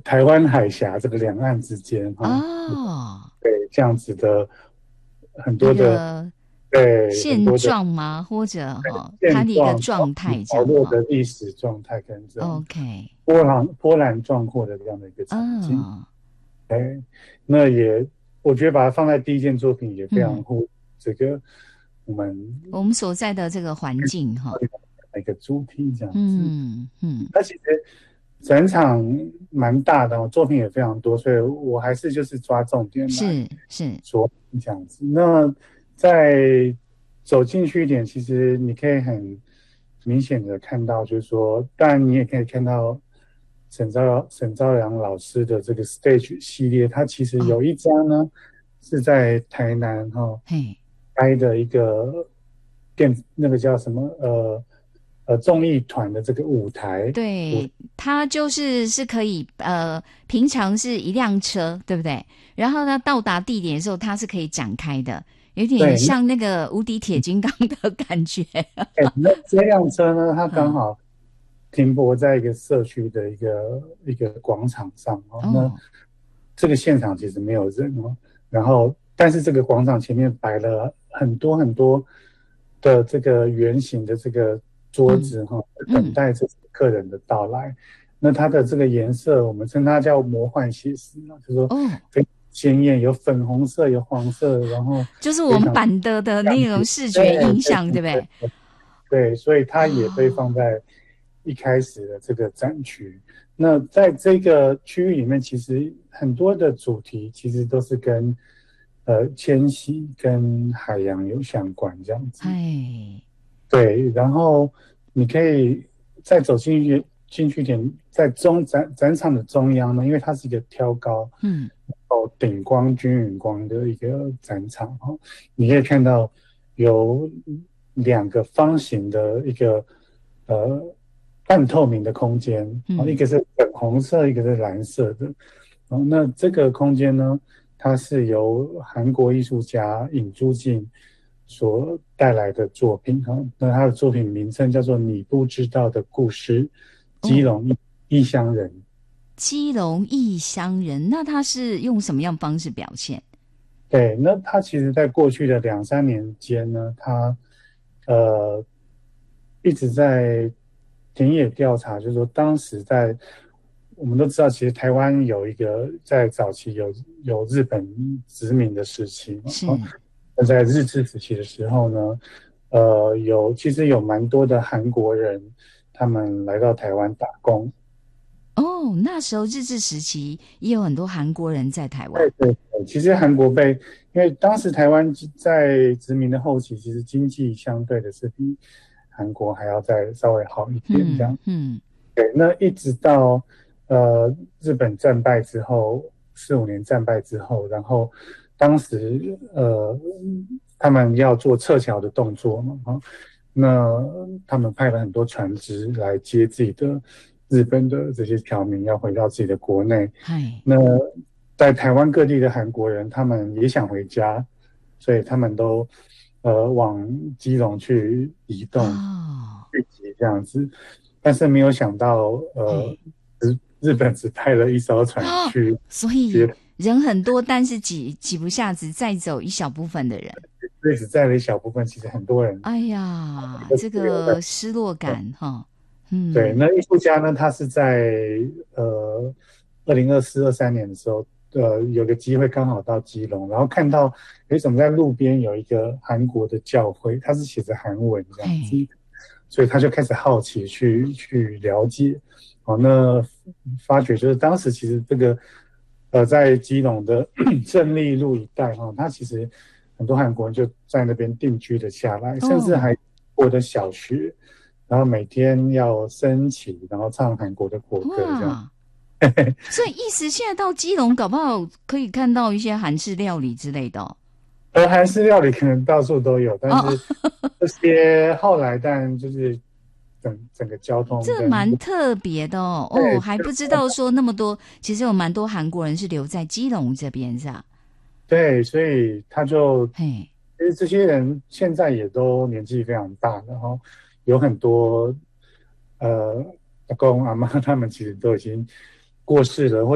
台湾海峡这个两岸之间哦， 对这样子的很一多的个对很现多的状吗？或者它的一个现状、 状态这潮落样的历史状态跟这种 ？OK， 波澜壮阔的这样的一个场景。 嗯那也我觉得把它放在第一件作品也非常嗯， 呼这个我们我们所在的这个环境一个主题这样子。 嗯嗯， 它其实整场蛮大的作品也非常多，所以我还是就是抓重点来是是， 说这样子。那再走进去一点，其实你可以很明显的看到，就是说，当然你也可以看到沈朝阳老师的这个 stage 系列，它其实哦， 有一张呢是在台南嘿。 开的一个那个叫什么综艺团的这个舞台。 对，它是可以平常是一辆车，对不对？然后呢，到达地点的时候，它是可以展开的，有点对， 像那个无敌铁金刚的感觉。 那这辆车呢，它刚嗯， 好停泊在一个社区的一个广场上那哦， 这个现场其实没有人然后但是这个广场前面摆了很多很多的这个圆形的这个桌嗯子等嗯， 待这些客人的到来。那它的这个颜色，我们称它叫魔幻写实就是说哦， 非常鲜艳，有粉红色，有黄色，然后就是我非常们版的那种亮点。 视觉对印象，对不对？ 对对对，所以它也被啊、 放在一开始的这个展区。那在这个区域里面，其实很多的主题其实都是跟迁徙跟海洋有相关这样子。 哎， 对，然后你可以再走进去一点，在展场的中央呢，因为它是一个挑高嗯顶光均匀光的一个展场你可以看到有两个方形的一个呃半透明的空间一嗯， 个是粉红色，一个是蓝色的。那这个空间呢，它是由韩国艺术家尹珠静所带来的作品那他的作品名称叫做《你不知道的故事》，基哦， 隆异乡人。 基隆异乡人，那他是用什么样方式表现？ 对，那他其实在过去的2、3年间呢，他呃一直在田野调查，就是说当时我们都知道，其实台湾有一个在早期有日本殖民的时期嘛， 是那在日治时期的时候呢，其实有蛮多的韩国人，他们来到台湾打工。 哦，那时候日治时期也有很多韩国人在台湾。 对对对，其实因为当时台湾在殖民的后期，其实经济相对的是比韩国还要再稍微好一点这样。 嗯嗯， 对，那一直到日本战败之后，4、5年战败之后，然后当时他们要做撤侨的动作嘛，那他们派了很多船只来接自己的日本的这些侨民，要回到自己的国内。 嗨， 那在台湾各地的韩国人，他们也想回家，所以他们都往基隆去移动、 哦， 聚集这样子。但是没有想到， 嘿， 日本只派了一艘船哦， 去所以接， 人很多，但是挤不下，只载走一小部分的人。 所以只载了一小部分，其实很多人哎呀， 都这滞留在。 个失落感哈， 对， 嗯， 那艺术家呢，他是在2024、23年的时候，有个机会刚好到基隆，然后看到怎么在路边有一个韩国的教会，它是写着韩文这样子， 嘿， 所以他就开始好奇去了解。那发觉就是当时其实这个在基隆的胜利路一带它其实很多韩国人就在那边定居了下来，甚至哦还过的小学，然后每天要升旗，然后唱韩国的国歌这样。 哇，所以意思现在到基隆，搞不好可以看到一些韩式料理之类的哦。 而韩式料理可能到处都有，但哦， 是这些后来当然就是整个交通这跟蛮特别的哦。哦， 对还不知道说那么多，其实有蛮多韩国人是留在基隆这边，是吧？ 对，所以嘿， 其实这些人现在也都年纪非常大了有很多阿公阿妈他们其实都已经过世了，或